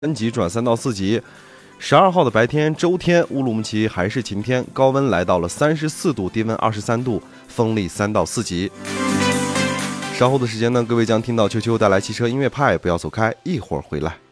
3级转3到4级。12号的白天，周天，乌鲁木齐还是晴天，高温来到了34度，低温23度，风力3到4级。稍后的时间呢，各位将听到秋秋带来汽车音乐派，不要走开，一会儿回来。